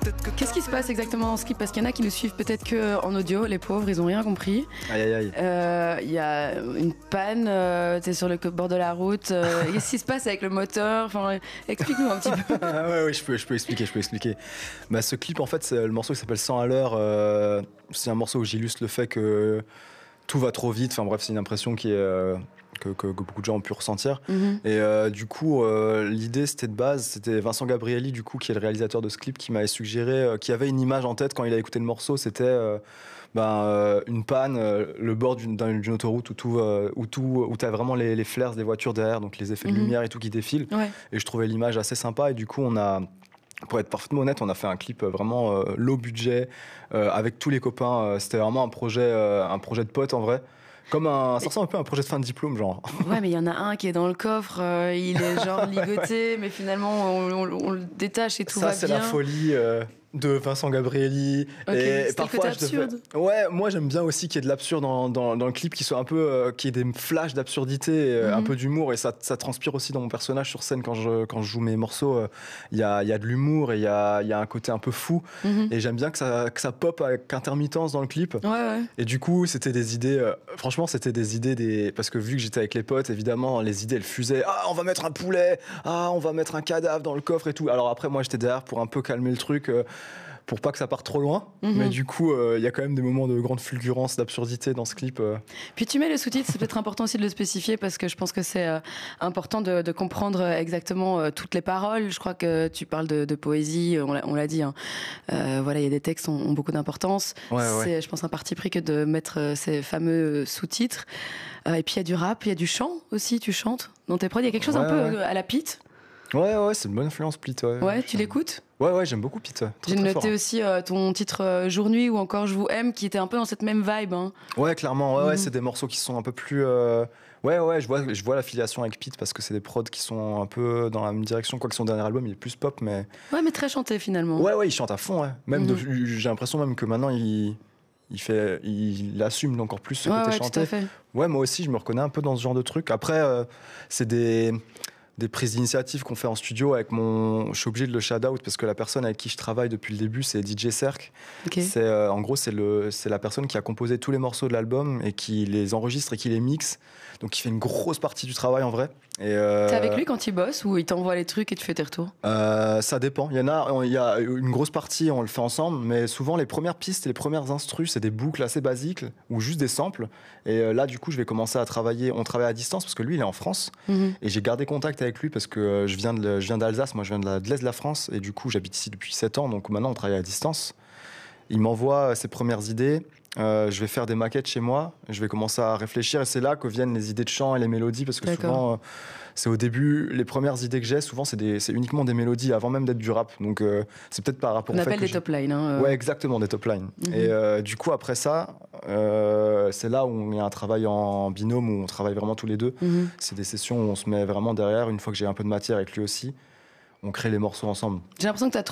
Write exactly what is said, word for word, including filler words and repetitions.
Qu'est-ce qui se passe exactement dans ce clip? Parce qu'il y en a qui nous suivent peut-être qu'en audio, les pauvres, ils ont rien compris. Aïe aïe aïe. Il euh, y a une panne, euh, t'es sur le bord de la route. Euh, Qu'est-ce qui se passe avec le moteur? Enfin, explique-nous un petit peu. ouais, ouais, je peux, je peux expliquer, je peux expliquer. Bah, ce clip, en fait, c'est le morceau qui s'appelle cent à l'heure. Euh, c'est un morceau où j'illustre le fait que tout va trop vite. Enfin bref, c'est une impression qui est, euh, que, que, que beaucoup de gens ont pu ressentir. Mm-hmm. Et euh, du coup, euh, l'idée, c'était de base, c'était Vincent Gabrielli, du coup, qui est le réalisateur de ce clip, qui m'avait suggéré, euh, qui avait une image en tête quand il a écouté le morceau. C'était euh, ben, euh, une panne, euh, le bord d'une, d'une autoroute où tout, euh, où tout, où t'as vraiment les, les flares des voitures derrière, donc les effets mm-hmm. de lumière et tout qui défilent. Ouais. Et je trouvais l'image assez sympa. Et du coup, on a Pour être parfaitement honnête, on a fait un clip vraiment euh, low budget euh, avec tous les copains. Euh, c'était vraiment un projet, euh, un projet de potes en vrai. Comme un, ça ressemble un peu à un projet de fin de diplôme, genre. Ouais, mais il y en a un qui est dans le coffre, euh, il est genre ligoté, mais finalement on, on, on le détache et tout ça, va bien. Ça, c'est la folie euh, de Vincent Gabrielli. Okay. Et parfois, le côté absurde. Devais... Ouais, moi j'aime bien aussi qu'il y ait de l'absurde dans, dans, dans le clip, qu'il soit un peu, euh, qu'il y ait des flashs d'absurdité, euh, mm-hmm. un peu d'humour, et ça, ça transpire aussi dans mon personnage sur scène quand je, quand je joue mes morceaux. Il euh, y, a, y a de l'humour et il y a, y a un côté un peu fou, mm-hmm. et j'aime bien que ça, que ça pop avec intermittence dans le clip. Ouais, ouais. Et du coup, c'était des idées, euh, franchement, c'était des idées, des... parce que vu que j'étais avec les potes, évidemment, les idées elles fusaient. Ah, on va mettre un poulet, ah, on va mettre un cadavre dans le coffre et tout. Alors après, moi j'étais derrière pour un peu calmer le truc. Euh, pour pas que ça parte trop loin, mm-hmm. mais du coup, il euh, y a quand même des moments de grande fulgurance, d'absurdité dans ce clip. Euh. Puis tu mets le sous-titre, c'est peut-être important aussi de le spécifier parce que je pense que c'est euh, important de, de comprendre exactement euh, toutes les paroles. Je crois que tu parles de, de poésie, on l'a, on l'a dit. Hein. Euh, voilà, il y a des textes qui ont, ont beaucoup d'importance. Ouais, c'est, ouais. je pense, un parti pris que de mettre euh, ces fameux sous-titres. Euh, et puis il y a du rap, il y a du chant aussi, tu chantes dans tes prods. Il y a quelque chose ouais, un peu ouais. à la Pete. Ouais, ouais, c'est une bonne influence, Pete. Ouais, ouais tu l'écoutes? Ouais, ouais, j'aime beaucoup Pete. J'ai très noté fort, aussi euh, ton titre euh, Jour-Nuit ou encore Je vous aime, qui était un peu dans cette même vibe. Hein. Ouais, clairement. Ouais, mm-hmm. ouais, c'est des morceaux qui sont un peu plus. Euh... Ouais, ouais, je vois, je vois l'affiliation avec Pete parce que c'est des prods qui sont un peu dans la même direction. Quoique son dernier album, il est plus pop, mais. Ouais, mais très chanté finalement. Ouais, ouais, il chante à fond. Ouais. Même, mm-hmm. de... j'ai l'impression même que maintenant il. Il, fait, il assume encore plus ce ouais, côté ouais, chanté. Tout à fait. Ouais, moi aussi, je me reconnais un peu dans ce genre de truc. Après, euh, c'est des, des prises d'initiative qu'on fait en studio avec mon. Je suis obligé de le shout-out parce que la personne avec qui je travaille depuis le début, c'est D J Cerc. Okay. C'est, euh, en gros, c'est, le, c'est la personne qui a composé tous les morceaux de l'album et qui les enregistre et qui les mixe. Donc, il fait une grosse partie du travail en vrai. Et euh, T'es avec lui quand il bosse ou il t'envoie les trucs et tu fais tes retours? euh, Ça dépend. Il y en a, il y a une grosse partie, on le fait ensemble, mais souvent les premières pistes et les premières instrus, c'est des boucles assez basiques ou juste des samples. Et là, du coup, je vais commencer à travailler. On travaille à distance parce que lui, il est en France. Mm-hmm. Et j'ai gardé contact avec lui parce que je viens, de, je viens d'Alsace, moi je viens de, la, de l'Est de la France. Et du coup, j'habite ici depuis sept ans, donc maintenant on travaille à distance. Il m'envoie ses premières idées. Euh, je vais faire des maquettes chez moi, je vais commencer à réfléchir et c'est là que viennent les idées de chant et les mélodies parce que D'accord. souvent, euh, c'est au début, les premières idées que j'ai, souvent c'est, des, c'est uniquement des mélodies avant même d'être du rap. Donc euh, c'est peut-être par rapport On au fait appelle que des top lines. Hein, euh... Ouais, exactement, des top lines. Mm-hmm. Et euh, du coup, après ça, euh, c'est là où il y a un travail en binôme, où on travaille vraiment tous les deux. Mm-hmm. C'est des sessions où on se met vraiment derrière, une fois que j'ai un peu de matière avec lui aussi, on crée les morceaux ensemble. J'ai l'impression que tu as